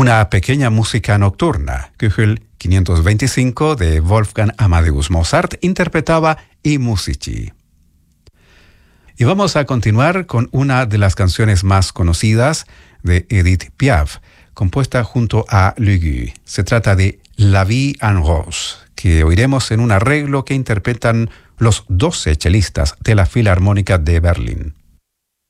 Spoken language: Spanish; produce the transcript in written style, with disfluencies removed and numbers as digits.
Una pequeña música nocturna, Köchel 525 de Wolfgang Amadeus Mozart, interpretaba I Musici. Y vamos a continuar con una de las canciones más conocidas de Edith Piaf, compuesta junto a Lugu. Se trata de La Vie en Rose, que oiremos en un arreglo que interpretan los 12 chelistas de la Filarmónica de Berlín.